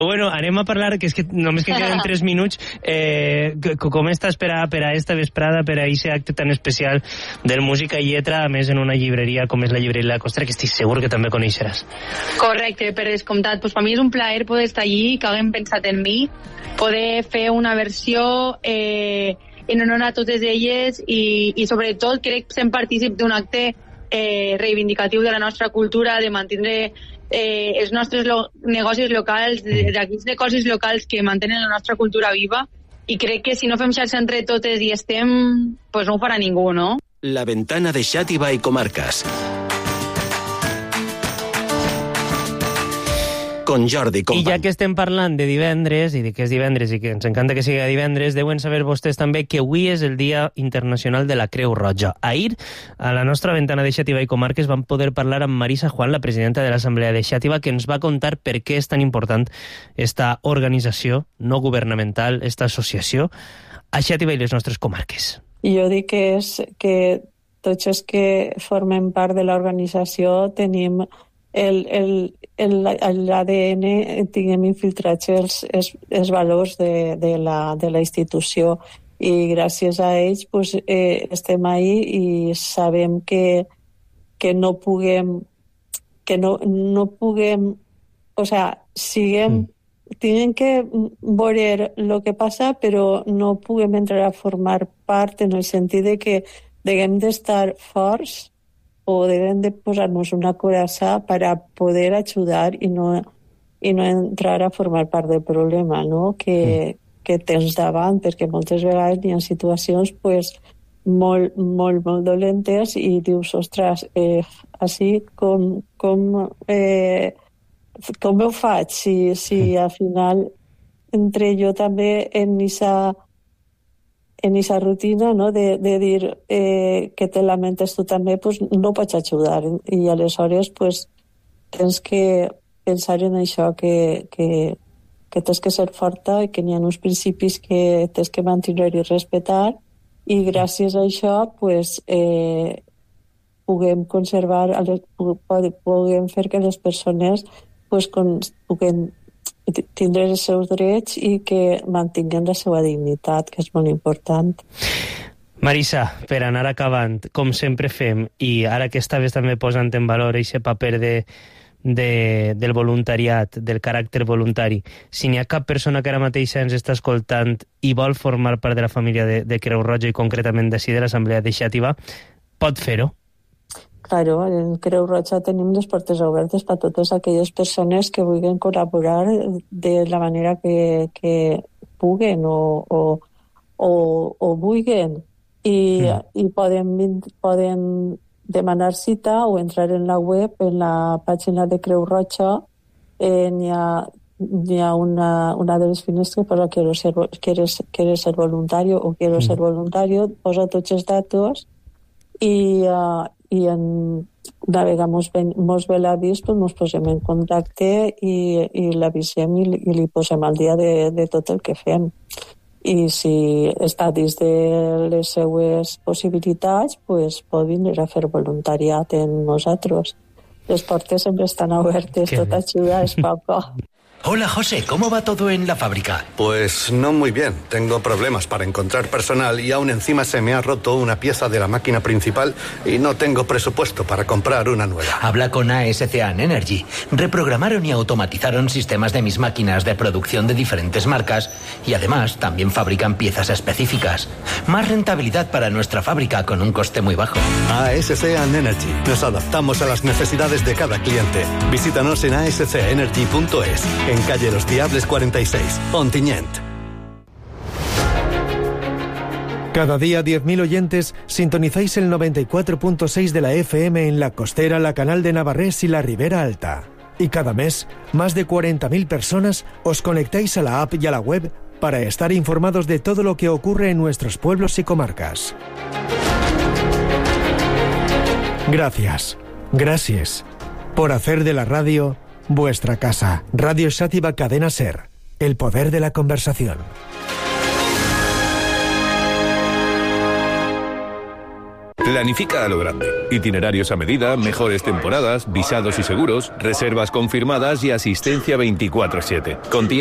Bueno, anem a parlar, que és que només que queden 3 minuts, com estàs per a esta vesprada, per a aquest acte tan especial del Música i Lletra, a més en una llibreria com és la llibreria La Costera, que estic segur que també coneixeràs. Correcte, per descomptat. Pues per mi és un plaer poder estar allí, que haguem pensat en mi, poder fer una versió en honor a totes elles i sobretot crec que sent partícip d'un acte reivindicatiu de la nostra cultura, de mantenir els nostres negocis locals, d'aquests negocis locals que mantenen la nostra cultura viva, i crec que si no fem xarxa entre totes i estem, pues no ho farà ningú, no? La ventana de Xàtiva i comarques. Con Jordi Company. I ja que estem parlant de divendres, i de que és divendres i que ens encanta que sigui divendres, deuen saber vostès també que avui és el Dia Internacional de la Creu Roja. Ahir, a la nostra ventana de Xàtiva i comarques, vam poder parlar amb Marisa Juan, la presidenta de l'Assemblea de Xàtiva, que ens va contar per què és tan important esta organització no governamental, esta associació, a Xàtiva i les nostres comarques. Jo dic que tots els que formem part de l'organització tenim l'ADN, tinguem infiltrats els valors de la institució, i gràcies a ells pues, estem ahí i sabem que no puguem, o sea, tinguem que veure el que passa, però no puguem entrar a formar part en el sentit de que haguem d'estar forts o deben de posar-nos una coraza para poder ajudar i no entrar a formar part del problema, no? Que tens davant, perquè moltes vegades hi ha situacions pues, molt dolentes i dius, ostres, així com ho faig si al final entre jo també en esa rutina, no? de dir que te lamentes tu també, pues, no pots ajudar, i aleshores pues, tens que pensar en això, que tens que ser forta i que n'hi ha uns principis que tens que mantenir i respectar, i gràcies a això pues, puguem conservar, puguem fer que les persones pues, puguem tindre els seus drets i que mantinguen la seva dignitat, que és molt important. Marisa, per anar acabant, com sempre fem, i ara que estaves també posant en valor aquest paper del voluntariat, del caràcter voluntari, si n'hi ha cap persona que ara mateix ens està escoltant i vol formar part de la família de Creu Roja i concretament d'ací de l'Assemblea de Xàtiva, pot fer-ho? Claro, en Creu Roja tenim les portes obertes per a totes aquelles persones que vulguin col·laborar de la manera que puguen o vulguin, i poden demanar cita o entrar en la web, en la pàgina de Creu Roja. N'hi ha una de les finestres per a quieres ser voluntario o quiero ser voluntario, posa tots els datos i una vegada mos ve l'avís, pues mos posem en contacte i l'avisem i li posem al dia de tot el que fem. I si està dins de les seues possibilitats, pues pot vindre a fer voluntariat en nosaltres. Les portes sempre estan obertes, tota ajuda és poca. Hola, José, ¿cómo va todo en la fábrica? Pues no muy bien. Tengo problemas para encontrar personal y aún encima se me ha roto una pieza de la máquina principal y no tengo presupuesto para comprar una nueva. Habla con ASCAN Energy. Reprogramaron y automatizaron sistemas de mis máquinas de producción de diferentes marcas y además también fabrican piezas específicas. Más rentabilidad para nuestra fábrica con un coste muy bajo. ASCAN Energy. Nos adaptamos a las necesidades de cada cliente. Visítanos en ascenergy.es. En calle Los Diables 46, Ontinyent. Cada día 10.000 oyentes sintonizáis el 94.6 de la FM en La Costera, la Canal de Navarrés y la Ribera Alta. Y cada mes, más de 40.000 personas os conectáis a la app y a la web para estar informados de todo lo que ocurre en nuestros pueblos y comarcas. Gracias por hacer de la radio vuestra casa. Radio Xàtiva Cadena Ser. El poder de la conversación. Planifica a lo grande. Itinerarios a medida, mejores temporadas, visados y seguros, reservas confirmadas y asistencia 24/7. Con